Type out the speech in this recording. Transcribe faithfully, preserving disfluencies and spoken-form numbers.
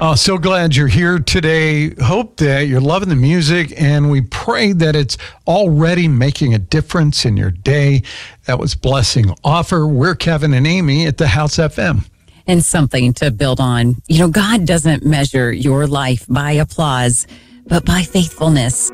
Oh, so glad you're here today. Hope that you're loving the music, and we pray that it's already making a difference in your day. That was Blessing Offer. We're Kevin and Amy at the House F M. And something to build on. You know, God doesn't measure your life by applause, but by faithfulness.